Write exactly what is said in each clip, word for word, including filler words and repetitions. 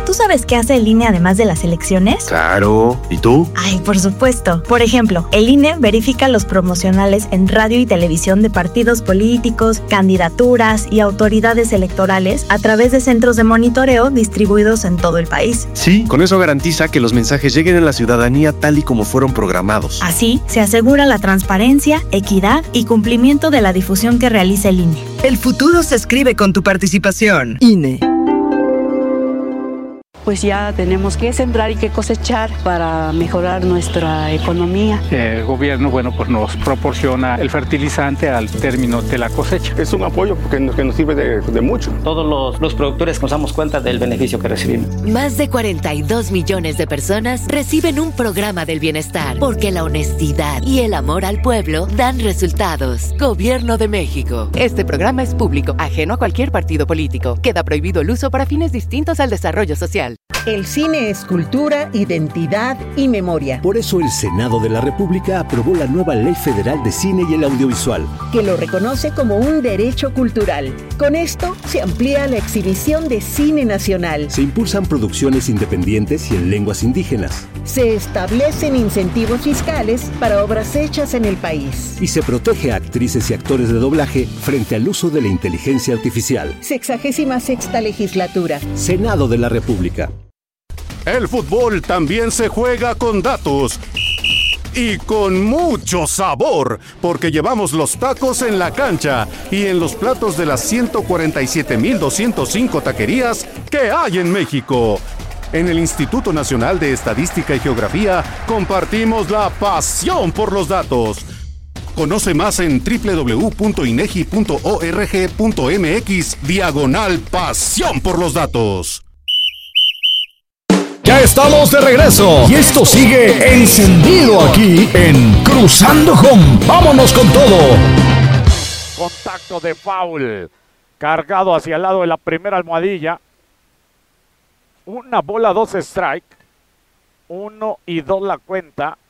¿Tú sabes qué hace el I N E además de las elecciones? Claro. ¿Y tú? Ay, por supuesto. Por ejemplo, el I N E verifica los promocionales en radio y televisión de partidos políticos, candidaturas y autoridades electorales a través de centros de monitoreo distribuidos en todo el país. Sí, con eso garantiza que los mensajes lleguen a la ciudadanía tal y como fueron programados. Así, se asegura la transparencia, equidad y cumplimiento de la difusión que realiza el I N E. El futuro se escribe con tu participación. I N E. Pues ya tenemos que sembrar y que cosechar para mejorar nuestra economía. El gobierno, bueno, pues nos proporciona el fertilizante al término de la cosecha. Es un apoyo que nos, que nos sirve de, de mucho. Todos los, los productores nos damos cuenta del beneficio que recibimos. Más de cuarenta y dos millones de personas reciben un programa del bienestar, porque la honestidad y el amor al pueblo dan resultados. Gobierno de México. Este programa es público, ajeno a cualquier partido político. Queda prohibido el uso para fines distintos al desarrollo social. El cine es cultura, identidad y memoria. Por eso el Senado de la República aprobó la nueva Ley Federal de Cine y el Audiovisual, que lo reconoce como un derecho cultural. Con esto se amplía la exhibición de cine nacional. Se impulsan producciones independientes y en lenguas indígenas. Se establecen incentivos fiscales para obras hechas en el país. Y se protege a actrices y actores de doblaje frente al uso de la inteligencia artificial. Sexagésima sexta legislatura. Senado de la República. El fútbol también se juega con datos y con mucho sabor, porque llevamos los tacos en la cancha y en los platos de las ciento cuarenta y siete mil doscientas cinco taquerías que hay en México. En el Instituto Nacional de Estadística y Geografía compartimos la pasión por los datos. Conoce más en doble u doble u doble u punto inegi punto org punto mx diagonal pasión por los datos. Ya estamos de regreso y esto sigue encendido aquí en Cruzando Home. ¡Vámonos con todo! Contacto de foul, cargado hacia el lado de la primera almohadilla. Una bola, dos strike. Uno y dos la cuenta.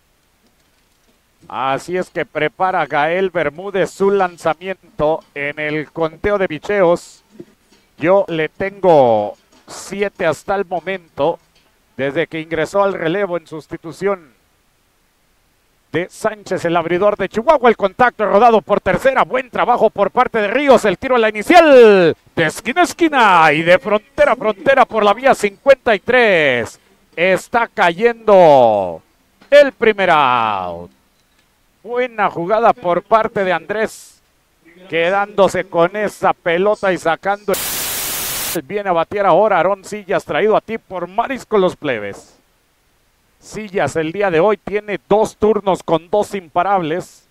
Así es que prepara Gael Bermúdez su lanzamiento en el conteo de picheos. Yo le tengo siete hasta el momento, desde que ingresó al relevo en sustitución de Sánchez, el abridor de Chihuahua. El contacto rodado por tercera. Buen trabajo por parte de Ríos. El tiro a la inicial. De esquina a esquina y de frontera a frontera por la vía cincuenta y tres. Está cayendo el primer out. Buena jugada por parte de Andrés, quedándose con esa pelota y sacando. Viene a batear ahora Aarón Sillas, traído a ti por Marisco Los Plebes. Sillas el día de hoy tiene dos turnos con dos imparables.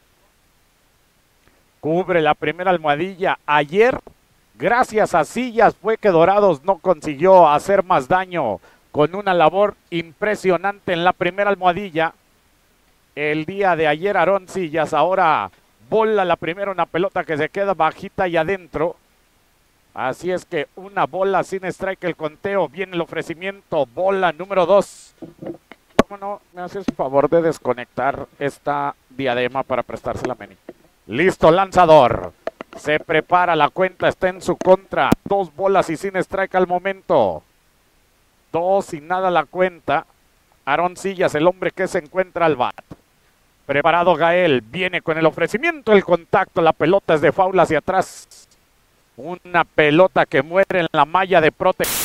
Cubre la primera almohadilla. Ayer, gracias a Sillas, fue que Dorados no consiguió hacer más daño con una labor impresionante en la primera almohadilla. El día de ayer Aarón Sillas, ahora bola la primera, una pelota que se queda bajita y adentro. Así es que una bola sin strike, el conteo. Viene el ofrecimiento, bola número dos. ¿Cómo no me haces favor de desconectar esta diadema para prestársela a Meni? Listo, lanzador. Se prepara, la cuenta está en su contra. Dos bolas y sin strike al momento. Dos y nada la cuenta. Aarón Sillas, el hombre que se encuentra al bat. Preparado Gael, viene con el ofrecimiento, el contacto, la pelota es de foul hacia atrás. Una pelota que muere en la malla de protección.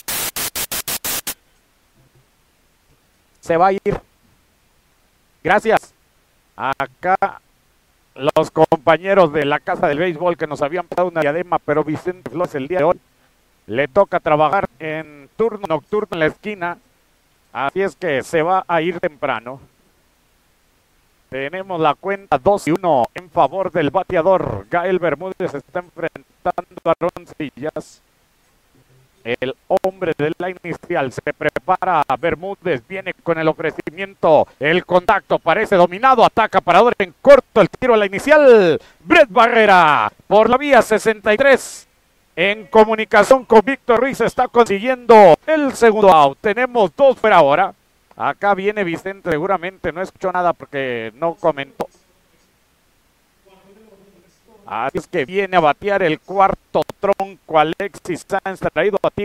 Se va a ir. Gracias. Acá los compañeros de la Casa del Béisbol que nos habían dado una diadema, pero Vicente Flores el día de hoy le toca trabajar en turno nocturno en la esquina. Así es que se va a ir temprano. Tenemos la cuenta dos y uno en favor del bateador. Gael Bermúdez está enfrentando a Aarón Sillas. El hombre de la inicial se prepara. Bermúdez viene con el ofrecimiento. El contacto parece dominado. Ataca parador en corto. El tiro a la inicial. Brett Barrera por la vía sesenta y tres. En comunicación con Víctor Ruiz está consiguiendo el segundo out. Tenemos dos por ahora. Acá viene Vicente, seguramente no escuchó nada porque no comentó. Así es que viene a batear el cuarto tronco Alexis Sáenz, traído a ti